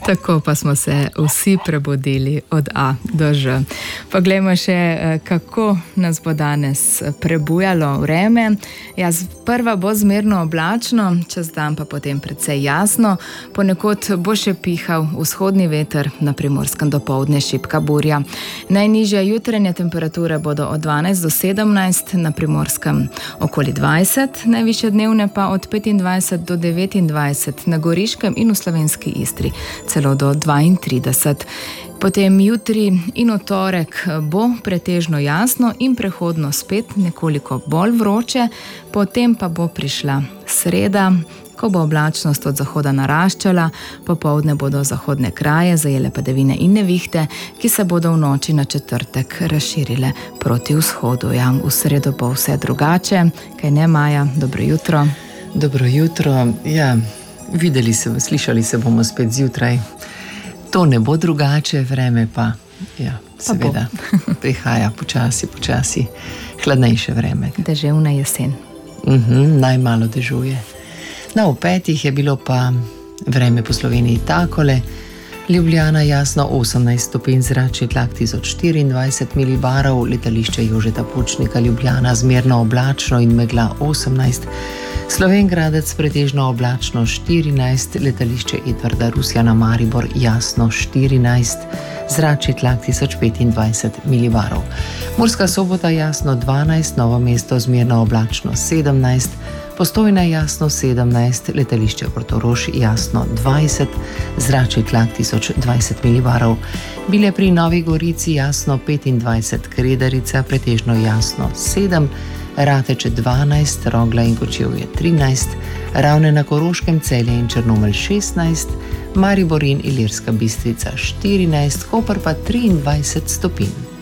Tako pa smo se vsi prebudili od A do Ž. Poglejmo še, kako nas bo danes prebujalo vreme. Prva bo zmerno oblačno, čez dan pa potem precej jasno. Ponekod bo še pihal vzhodni veter, na Primorskem dopoldne šibka burja. Najnižje jutranje temperature bodo od 12 do 17, na Primorskem okoli 20, najvišje dnevne pa od 25 do 29, na Goriškem in v Slovenski Istri celo do 32. Potem jutri in v torek bo pretežno jasno in prehodno spet nekoliko bolj vroče, potem pa bo prišla sreda, ko bo oblačnost od zahoda naraščala, popoldne bodo zahodne kraje zajele padavine in nevihte, ki se bodo v noči na četrtek razširile proti vzhodu. Ja, v sredo bo vse drugače, kaj ne, Maja? Dobro jutro. Dobro jutro, ja, slišali se bomo spet zjutraj. To ne bo drugače, vreme pa, ja, seveda, prihaja počasi, hladnejše vreme. Deževna jesen. Najmalo dežuje. V 5 je bilo pa vreme po Sloveniji takole. Ljubljana jasno 18 stopinj, zračni tlak 1024 milibarov, letališče Jožeta Pučnika Ljubljana zmerno oblačno in megla 18, Slovenj Gradec pretežno oblačno 14, letališče Edvarda Rusjana Maribor jasno 14, zračni tlak 1025 milibarov. Murska Sobota jasno 12, Novo mesto zmerno oblačno 17, Postojna jasno 17, letališče Portorož jasno 20, zračni tlak 1020 milibarov. Bile pri Novi Gorici jasno 25, Kredarica pretežno jasno 7, Rateče 12, Rogla in Kočevje 13, Ravne na Koroškem, Celje in Črnomelj 16, Maribor in Ilirska Bistrica 14, Koper pa 23 stopinj.